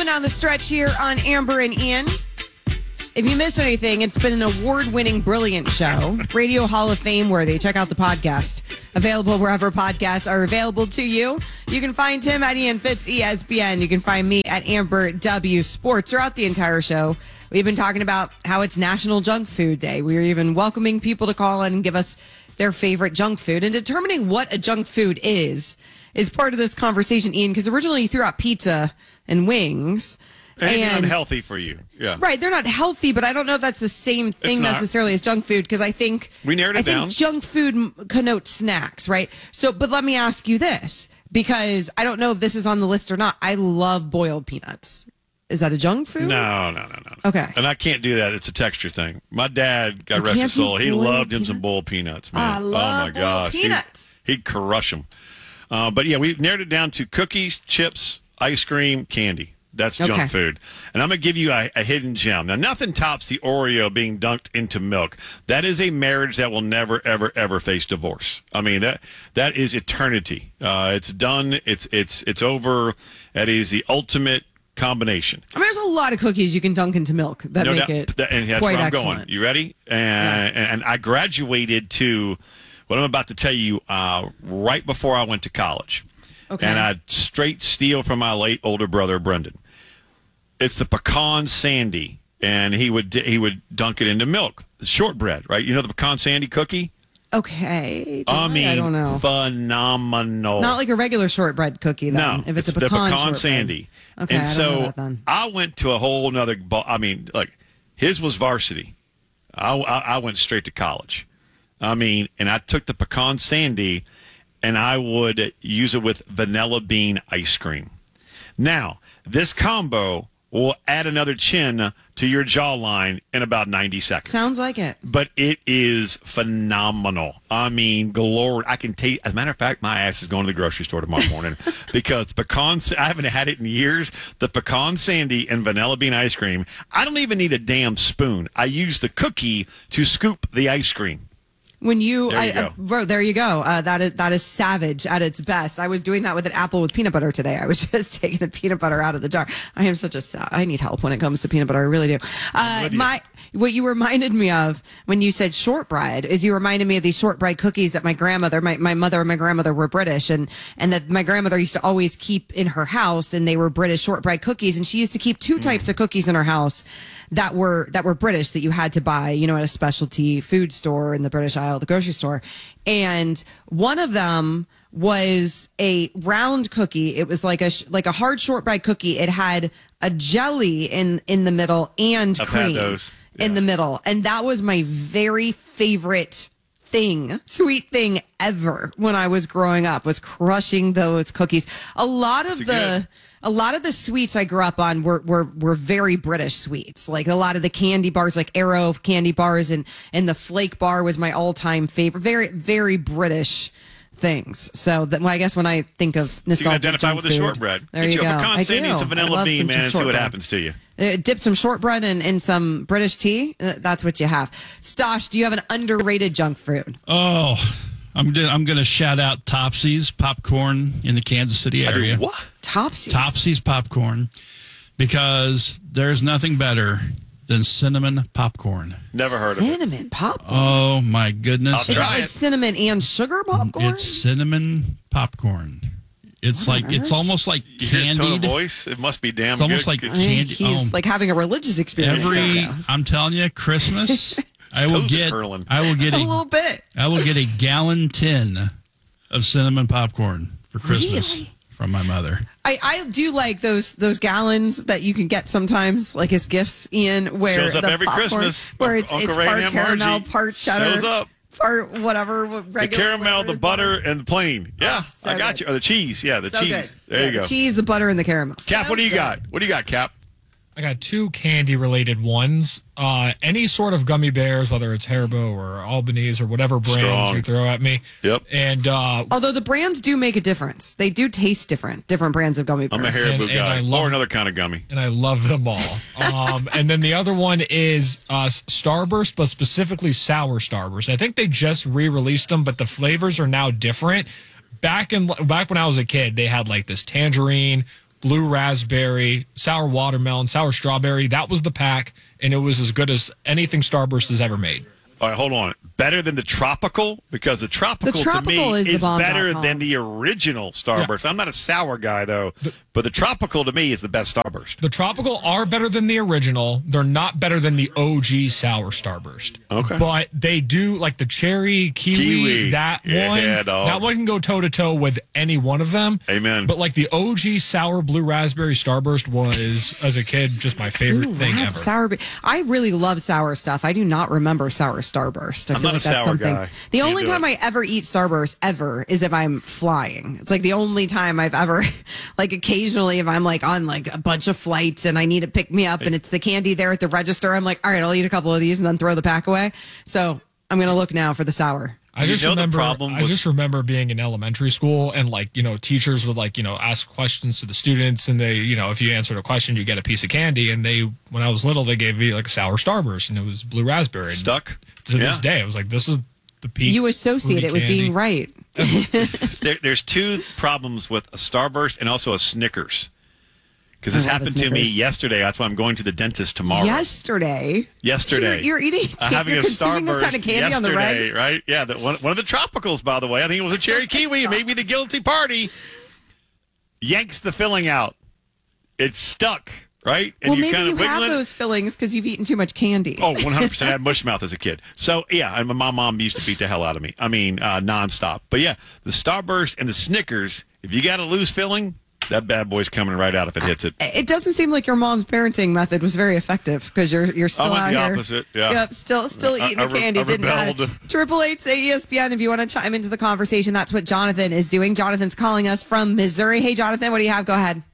coming down the stretch here on Amber and Ian. If you missed anything, it's been an award-winning, brilliant show. Radio Hall of Fame worthy. Check out the podcast. Available wherever podcasts are available to you. You can find him at Ian Fitz ESPN. You can find me at Amber W Sports. Throughout the entire show, we've been talking about how it's National Junk Food Day. We're even welcoming people to call in and give us their favorite junk food. And determining what a junk food is part of this conversation, Ian, because originally you threw out pizza and wings. And unhealthy for you. Yeah. Right. They're not healthy, but I don't know if that's the same thing necessarily as junk food, because I think we narrowed it down. Junk food connotes snacks, right? So, but let me ask you this, because I don't know if this is on the list or not. I love boiled peanuts. Is that a junk food? No. Okay. And I can't do that. It's a texture thing. My dad, God rest his soul, he loved him some boiled peanuts, man. I love boiled peanuts. He'd crush them. But yeah, we narrowed it down to cookies, chips, ice cream, candy. That's junk food. And I'm going to give you a hidden gem. Now, nothing tops the Oreo being dunked into milk. That is a marriage that will never, ever, ever face divorce. I mean, that is eternity. It's done. It's over. That is the ultimate combination. I mean, there's a lot of cookies you can dunk into milk that make it and that's quite where I'm excellent. going. You ready? And I graduated to what I'm about to tell you right before I went to college. Okay. And I'd straight steal from my late older brother, Brendan. It's the pecan sandy, and he would dunk it into milk. The shortbread, right? You know the pecan sandy cookie? Okay. I don't know. Phenomenal. Not like a regular shortbread cookie, then. No, if it's a the pecan sandy. Okay, and I so don't know that then. I went to a whole nother ball. I mean, like, his was varsity. I went straight to college. I mean, and I took the pecan sandy, and I would use it with vanilla bean ice cream. Now, this combo will add another chin to your jawline in about 90 seconds. Sounds like it. But it is phenomenal. I mean, glory. I can taste. As a matter of fact, my ass is going to the grocery store tomorrow morning because I haven't had it in years. The pecan sandy and vanilla bean ice cream. I don't even need a damn spoon. I use the cookie to scoop the ice cream. When you, there you go. That is savage at its best. I was doing that with an apple with peanut butter today. I was just taking the peanut butter out of the jar. I am I need help when it comes to peanut butter. I really do. What you reminded me of when you said shortbread is you reminded me of these shortbread cookies that my grandmother, my mother and my grandmother were British, and that my grandmother used to always keep in her house, and they were British shortbread cookies, and she used to keep two types of cookies in her house that were British that you had to buy, at a specialty food store in the British aisle, the grocery store. And one of them was a round cookie. It was like a hard shortbread cookie. It had a jelly in the middle and cream in the middle. And that was my very favorite sweet thing ever when I was growing up, was crushing those cookies. A lot of the sweets I grew up on were very British sweets. Like a lot of the candy bars, like Arrow candy bars, and the Flake bar was my all-time favorite. Very, very British things. So I guess when I think of nostalgia, you can identify with the shortbread. There you go. Pecan sandy, some vanilla bean, man, and see what happens to you. Dip some shortbread in some British tea. That's what you have. Stosh, do you have an underrated junk food? Oh, I'm going to shout out Topsy's popcorn in the Kansas City area. What? Topsy's popcorn, because there's nothing better than cinnamon popcorn. Never heard of it. Cinnamon popcorn? Oh, my goodness. Is that like cinnamon and sugar popcorn? It's cinnamon popcorn. It's almost like candied. You hear his tone of voice? It must be damn It's almost good. like candy. He's like having a religious experience. I'm telling you, Christmas, I will get a little bit. I will get a gallon tin of cinnamon popcorn for Christmas. Really? From my mother. I do like those gallons that you can get sometimes, like as gifts, Ian, where shows up the every popcorn, Christmas. where it's Uncle part Ray and caramel, Margie part cheddar, shows up. part whatever. The caramel, the butter, and the plain. Yeah, so I got good. you. Or the cheese. Yeah, the cheese. Good. There you go. The cheese, the butter, and the caramel. Cap, what do you got? What do you got, Cap? I got two candy-related ones. Any sort of gummy bears, whether it's Haribo or Albanese or whatever brands you throw at me. Yep. And although the brands do make a difference, they do taste different brands of gummy bears. I'm a Haribo guy, or another kind of gummy. And I love them all. And then the other one is Starburst, but specifically sour Starburst. I think they just re-released them, but the flavors are now different. Back when I was a kid, they had like this tangerine, blue raspberry, sour watermelon, sour strawberry. That was the pack, and it was as good as anything Starburst has ever made. All right, hold on. Better than the tropical? Because the tropical to me is better than the original Starburst. Yeah. I'm not a sour guy, though, but the tropical to me is the best Starburst. The tropical are better than the original. They're not better than the OG sour Starburst. Okay. But they do, like the cherry, kiwi. That one can go toe-to-toe with any one of them. Amen. But like the OG sour blue raspberry Starburst was, as a kid, just my favorite thing ever. I really love sour stuff. I do not remember sour Starburst. I feel like that's something. Guy. The only time I ever eat Starburst ever is if I'm flying. It's like the only time I've ever, like occasionally if I'm like on like a bunch of flights and I need to pick me up and it's the candy there at the register, I'm like, all right, I'll eat a couple of these and then throw the pack away. So I'm going to look now for the sour. I just remember being in elementary school and like, teachers would like, ask questions to the students and they, if you answered a question, you get a piece of candy. And when I was little, they gave me like a sour Starburst and it was blue raspberry. Stuck. To this day, I was like, this is the peak. You associate it with being right. There's two problems with a Starburst and also a Snickers. Because this happened to me yesterday. That's why I'm going to the dentist tomorrow. Yesterday. You're eating. Having you're a Starburst this kind of candy on the reg? Right? Yeah, one of the tropicals, by the way. I think it was a cherry kiwi, and maybe the guilty party yanks the filling out. It's stuck, right? And maybe you have those fillings because you've eaten too much candy. Oh, 100%. I had mush mouth as a kid. So yeah, and my mom used to beat the hell out of me. I mean, nonstop. But yeah, the Starburst and the Snickers. If you got a loose filling, that bad boy's coming right out if it hits it. It doesn't seem like your mom's parenting method was very effective because you're still out here. Opposite, yeah. Yep, still eating the candy. Didn't matter. 888 say ESPN if you want to chime into the conversation. That's what Jonathan is doing. Jonathan's calling us from Missouri. Hey, Jonathan, what do you have? Go ahead.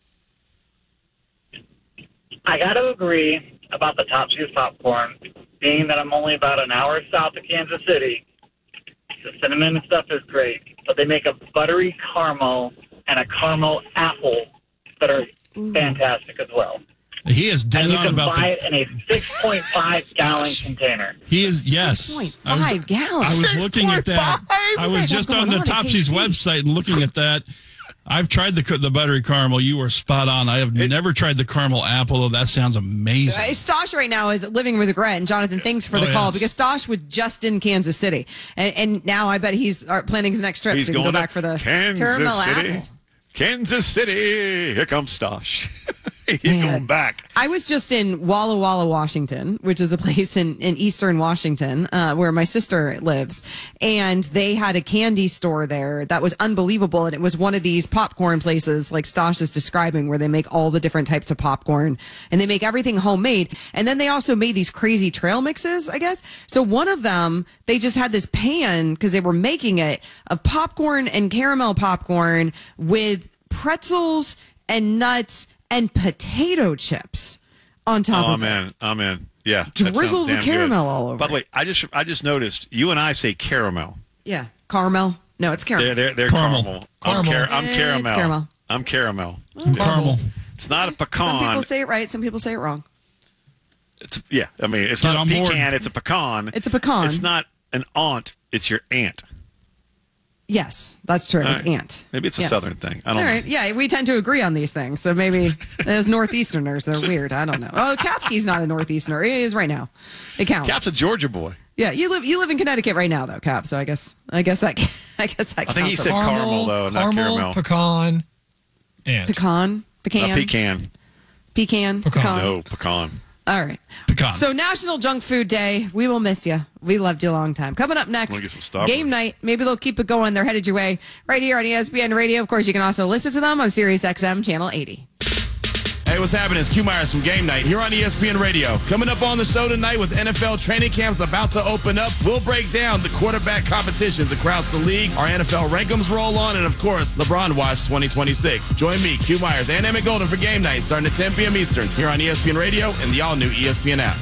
I got to agree about the Topsy's popcorn, being that I'm only about an hour south of Kansas City. The cinnamon and stuff is great, but they make a buttery caramel and a caramel apple that are fantastic as well. He is dead on about that. And you can buy it in a 6.5 gallon container. He is, yes. 6.5 gallons. I was looking at that. I was just on the Topsy's website and looking at that. I've tried the buttery caramel. You were spot on. I have never tried the caramel apple, though. That sounds amazing. Stosh right now is living with regret. And Jonathan, thanks for the call because Stosh was just in Kansas City. And now I bet he's planning his next trip. He's so he can go back for the caramel apple. Kansas City. Here comes Stosh. He's going back. I was just in Walla Walla, Washington, which is a place in eastern Washington where my sister lives. And they had a candy store there that was unbelievable. And it was one of these popcorn places like Stosh is describing where they make all the different types of popcorn and they make everything homemade. And then they also made these crazy trail mixes, I guess. So one of them, they just had this pan because they were making it of popcorn and caramel popcorn with pretzels and nuts and potato chips on top of it. I'm in. Yeah. Drizzled with caramel all over. By the way, I just noticed you and I say caramel. Yeah. Caramel. No, it's caramel. They're caramel. I'm caramel. It's caramel. I'm caramel. Caramel. It's not a pecan. Some people say it right. Some people say it wrong. It's not a pecan. It's a pecan. It's a pecan. It's not an aunt. It's your aunt. Yes, that's true. It's aunt. Maybe it's a Southern thing. I don't know. All right. Yeah, we tend to agree on these things. So maybe as Northeasterners, they're weird. I don't know. Oh, Capkey's not a Northeasterner. He is right now. It counts. Cap's a Georgia boy. Yeah, you live in Connecticut right now, though, Cap. So I guess that counts. I think he said caramel though, not caramel. Pecan, pecan. No, pecan. All right. Pecan. So National Junk Food Day. We will miss you. We loved you a long time. Coming up next, game night. Maybe they'll keep it going. They're headed your way right here on ESPN Radio. Of course, you can also listen to them on Sirius XM Channel 80. Hey, what's happening? It's Q Myers from Game Night here on ESPN Radio. Coming up on the show tonight with NFL training camps about to open up, we'll break down the quarterback competitions across the league, our NFL rankings roll on, and of course, LeBron Watch 2026. Join me, Q Myers, and Emmett Golden for Game Night starting at 10 p.m. Eastern here on ESPN Radio and the all-new ESPN app.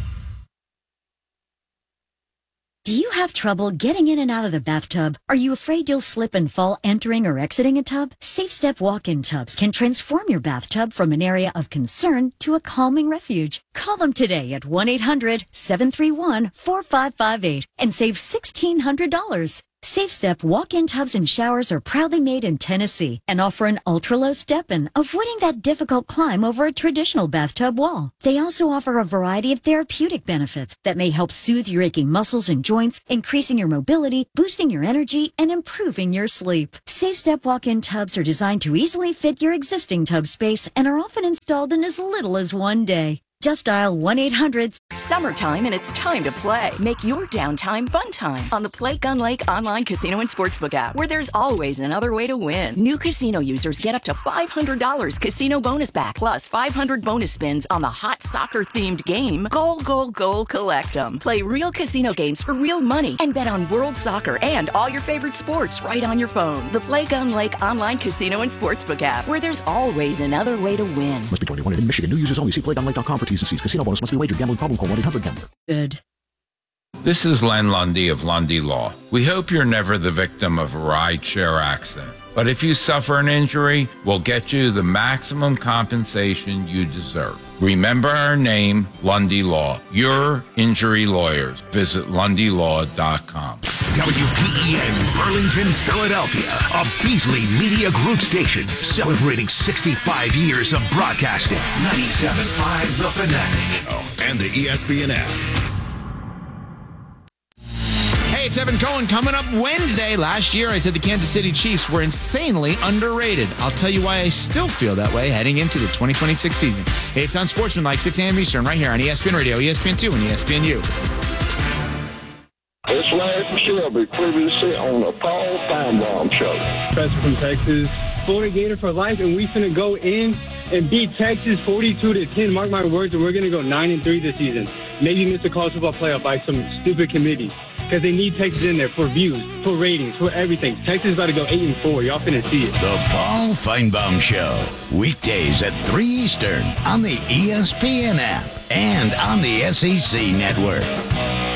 Do you have trouble getting in and out of the bathtub? Are you afraid you'll slip and fall entering or exiting a tub? Safe Step walk-in tubs can transform your bathtub from an area of concern to a calming refuge. Call them today at 1-800-731-4558 and save $1,600. SafeStep walk-in tubs and showers are proudly made in Tennessee and offer an ultra-low step-in, avoiding that difficult climb over a traditional bathtub wall. They also offer a variety of therapeutic benefits that may help soothe your aching muscles and joints, increasing your mobility, boosting your energy, and improving your sleep. SafeStep walk-in tubs are designed to easily fit your existing tub space and are often installed in as little as 1 day. Just dial 1-800. Summertime and it's time to play. Make your downtime fun time on the Play Gun Lake online casino and sportsbook app, where there's always another way to win. New casino users get up to $500 casino bonus back, plus 500 bonus spins on the hot soccer-themed game, Goal, Goal, Goal, Collect 'em. Play real casino games for real money and bet on world soccer and all your favorite sports right on your phone. The Play Gun Lake online casino and sportsbook app, where there's always another way to win. Must be 21 in Michigan. New users only. See playgunlake.com for T's and C's. Casino bonus must be wagered. Gambling problem? Call 1-800-GAMBLER. Good. This is Len Lundy of Lundy Law. We hope you're never the victim of a rideshare accident. But if you suffer an injury, we'll get you the maximum compensation you deserve. Remember our name, Lundy Law. Your injury lawyers. Visit LundyLaw.com. WPEN Burlington, Philadelphia, a Beasley Media Group station celebrating 65 years of broadcasting. 97.5 The Fanatic. And the ESPN app. Hey, it's Evan Cohen coming up Wednesday. Last year, I said the Kansas City Chiefs were insanely underrated. I'll tell you why I still feel that way heading into the 2026 season. Hey, it's Unsportsmanlike, 6 a.m. Eastern, right here on ESPN Radio, ESPN2, and ESPNU. It's Larry Shelby, previously on the Paul Feinbaum Show. Professor from Texas, Florida Gator for life, and we're going to go in and beat Texas 42-10. Mark my words, and we're going to go 9-3 this season. Maybe miss the college football playoff by some stupid committee. Because they need Texas in there for views, for ratings, for everything. Texas is about to go 8-4. Y'all finna see it. The Paul Feinbaum Show. Weekdays at 3 Eastern on the ESPN app and on the SEC Network.